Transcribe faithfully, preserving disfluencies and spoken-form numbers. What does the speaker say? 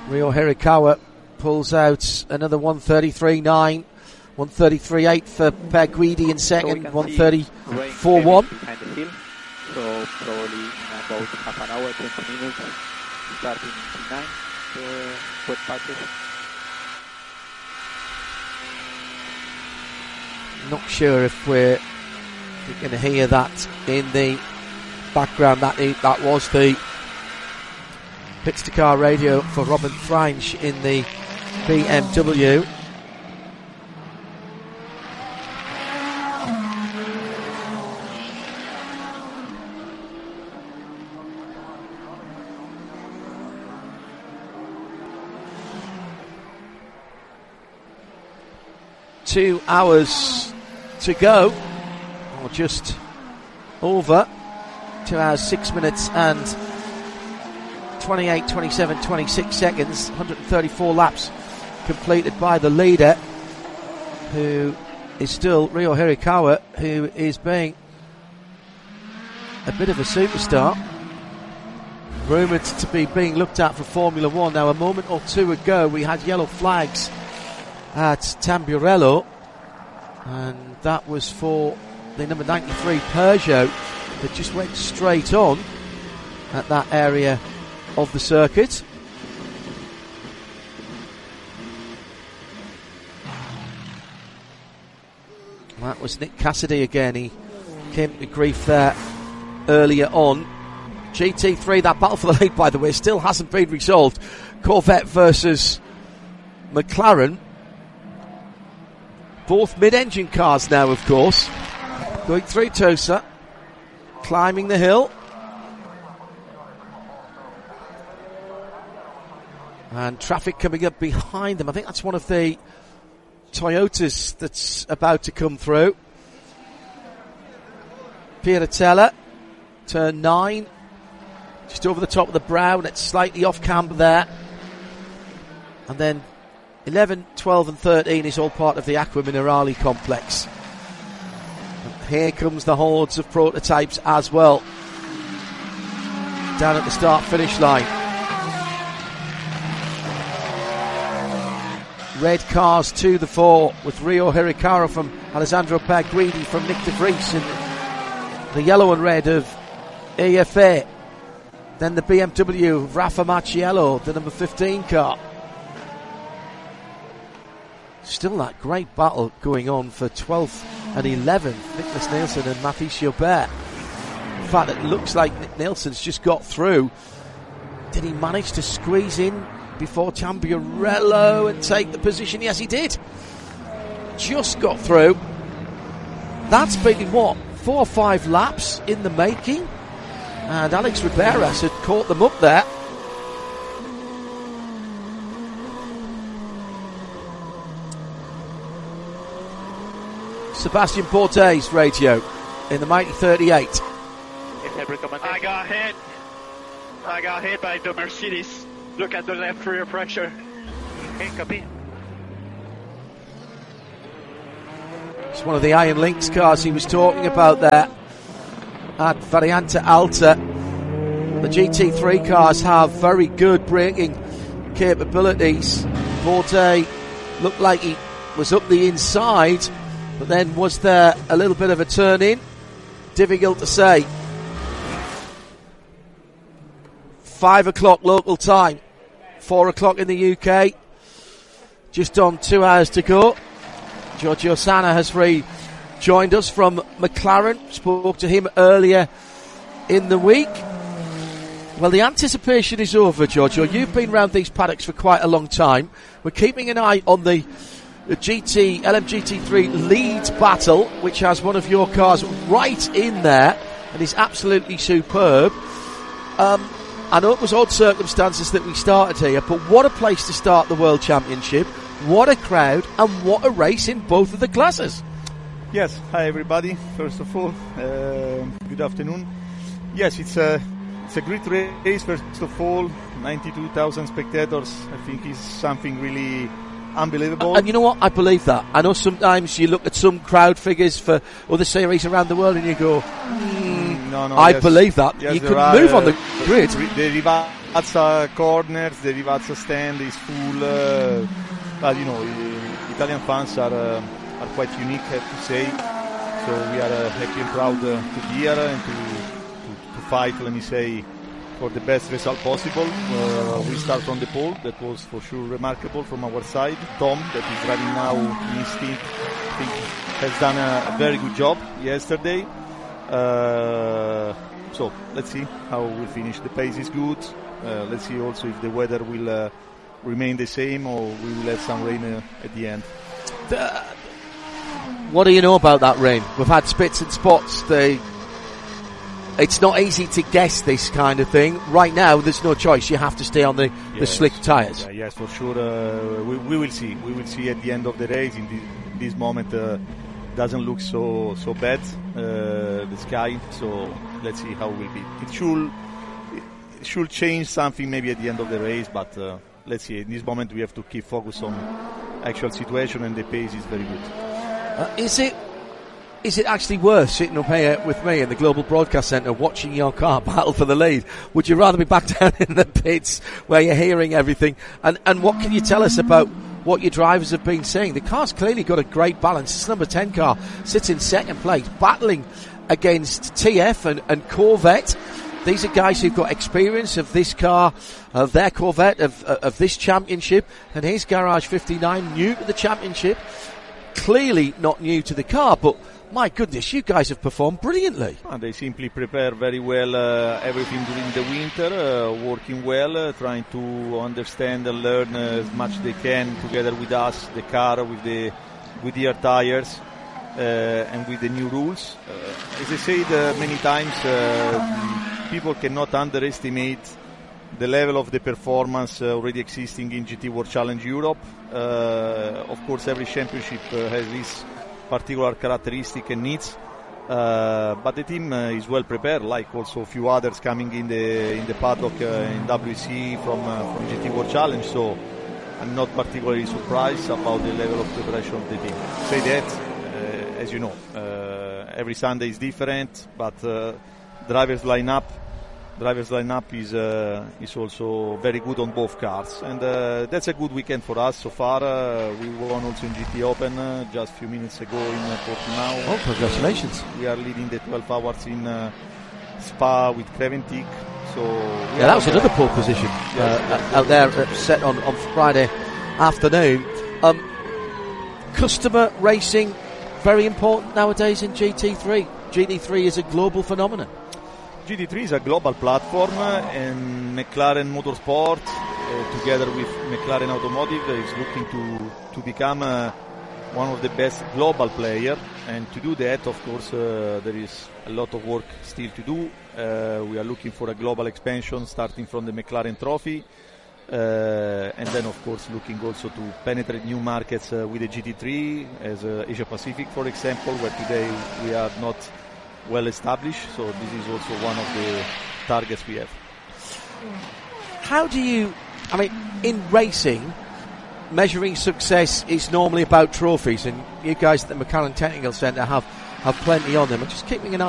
Ryo Hirakawa pulls out another one thirty-three nine, one thirty-three eight for Per Guidi in second, so one thirty-four one. So probably in about half an hour, twenty minutes, starting in T nine, the wet patches. Not sure if we're, if we're going to hear that in the background. That that was the Pits to Car radio for Robin Freinsch in the B M W. Two hours to go, or just over. Two hours, six minutes and twenty-eight, twenty-seven, twenty-six seconds. one hundred thirty-four laps completed by the leader, who is still Ryo Hirakawa, who is being a bit of a superstar. Rumoured to be being looked at for Formula One. Now, a moment or two ago, we had yellow flags at Tamburello, and that was for the number ninety-three Peugeot that just went straight on at that area of the circuit. That was Nick Cassidy again. He came to grief there earlier on. G T three, that battle for the lead, by the way, still hasn't been resolved. Corvette versus McLaren. Both mid-engine cars now, of course. Going through Tosa, climbing the hill. And traffic coming up behind them. I think that's one of the Toyotas that's about to come through. Piratella, turn nine. Just over the top of the brow, and it's slightly off camber there. And then eleven, twelve and thirteen is all part of the Acqua Minerale complex. And here comes the hordes of prototypes as well. Down at the start-finish line. Red cars to the fore, with Ryo Hirakawa from Alessandro Per Guidi, from Nick de Vries, and the yellow and red of A F A. Then the B M W of Rafa Marciello, the number fifteen car. Still that great battle going on for twelfth and eleventh, Nicholas Nielsen and Mathis Gilbert. In fact, it looks like Nick Nielsen's just got through. Did he manage to squeeze in before Tamburello and take the position? Yes, he did. Just got through. That's been, what, four or five laps in the making? And Alex Riberas had caught them up there. Sebastian Porte's radio in the Mighty thirty-eight. I got hit. I got hit by the Mercedes. Look at the left rear pressure. Okay, copy. It's one of the Iron Lynx cars he was talking about there at Variante Alta. The G T three cars have very good braking capabilities. Porte looked like he was up the inside, but then was there a little bit of a turn in? Difficult to say. Five o'clock local time, four o'clock in the U K. Just on two hours to go. Giorgio Sanna has rejoined us from McLaren. Spoke to him earlier in the week. Well, the anticipation is over, Giorgio. You've been around these paddocks for quite a long time. We're keeping an eye on the, the G T L M G T three Leeds battle, which has one of your cars right in there and is absolutely superb. Um, I know it was odd circumstances that we started here, but what a place to start the World Championship. What a crowd and what a race in both of the classes. Yes, hi everybody. First of all, uh, good afternoon. Yes, it's a it's a great race. First of all, ninety-two thousand spectators. I think is something really unbelievable. And you know what? I believe that. I know sometimes you look at some crowd figures for other series around the world and you go, mm, no, no. I yes, believe that. yes, you could are, move on the uh, grid. The Rivazza corners, the Rivazza stand is full. Uh, but you know, uh, Italian fans are uh, are quite unique, I have to say. So we are uh, happy and proud uh, to be here and to, to to fight. Let me say, for the best result possible. Uh, we start from the pole. That was for sure remarkable from our side. Tom, that is driving now in his team, I think has done a very good job yesterday. Uh, so let's see how we'll finish. The pace is good. Uh, let's see also if the weather will uh, remain the same or we will have some rain uh, at the end. The, what do you know about that rain? We've had spits and spots. They, it's not easy to guess this kind of thing. Right now, there's no choice. You have to stay on the, yes. the slick tyres. Yeah, yes, for sure. Uh, we, we will see. We will see at the end of the race. In this, this moment, uh, doesn't look so so bad. Uh, the sky. So let's see how it will be. It should it should change something maybe at the end of the race, but uh, let's see. In this moment, we have to keep focus on actual situation, and the pace is very good. Uh, is it is it actually worth sitting up here with me in the Global Broadcast Centre watching your car battle for the lead? Would you rather be back down in the pits where you're hearing everything? And and what can you tell us about what your drivers have been saying? The car's clearly got a great balance. This number ten car sits in second place, battling against T F and, and Corvette. These are guys who've got experience of this car, of their Corvette, of of this championship. And here's Garage fifty-nine, new to the championship. Clearly not new to the car, but my goodness, you guys have performed brilliantly. And they simply prepare very well uh, everything during the winter, uh, working well, uh, trying to understand and learn uh, as much they can together with us, the car, with the with the tires, uh, and with the new rules. Uh, as I said uh, many times, uh, people cannot underestimate the level of the performance uh, already existing in G T World Challenge Europe. Uh, of course, every championship uh, has this particular characteristic and needs, uh, but the team uh, is well prepared, like also a few others coming in the in the paddock uh, in W E C from uh, from G T World Challenge. So I'm not particularly surprised about the level of preparation of the team. Say that, uh, as you know, uh, every Sunday is different, but uh, drivers line up. Drivers lineup is uh, is also very good on both cars, and uh, that's a good weekend for us so far. Uh, we won also in G T Open uh, just a few minutes ago in uh, Portimao. Oh, congratulations! We are leading the twelve hours in uh, Spa with Creventic. So yeah, that was another pole position yes, uh, out there uh, set on, on Friday afternoon. Um, customer racing, very important nowadays in G T three. G T three is a global phenomenon. G T three is a global platform, uh, and McLaren Motorsport, uh, together with McLaren Automotive, is looking to to become uh, one of the best global players. And to do that, of course, uh, there is a lot of work still to do. Uh, we are looking for a global expansion, starting from the McLaren Trophy, uh, and then, of course, looking also to penetrate new markets uh, with the G T three, as uh, Asia Pacific, for example, where today we are not well established, so this is also one of the targets we have. How do you, I mean, in racing, measuring success is normally about trophies, and you guys at the McLaren Technical Centre have, have plenty on them. And just keeping an eye